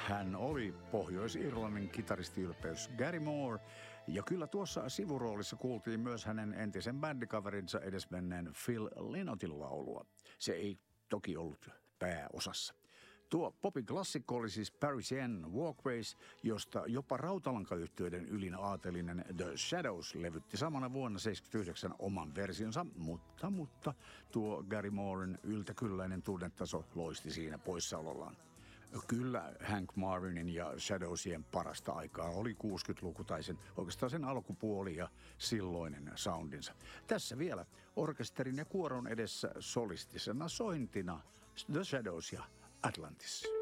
Hän oli Pohjois-Irlannin kitaristiylpeys Gary Moore, ja kyllä tuossa sivuroolissa kuultiin myös hänen entisen bändikaverinsa edesmenneen Phil Lynottin laulua. Se ei toki ollut pääosassa. Tuo popin klassikko oli siis Parisian Walkways, josta jopa Rautalankayhtiöiden ylin aatelinen The Shadows levytti samana vuonna 1979 oman versionsa, mutta tuo Gary Mooren yltäkylläinen tunnetaso loisti siinä poissaolollaan. Kyllä Hank Marvinin ja Shadowsien parasta aikaa oli 60-luku tai oikeastaan sen alkupuoli ja silloinen soundinsa. Tässä vielä orkesterin ja kuoron edessä solistisena sointina The Shadows ja Atlantis.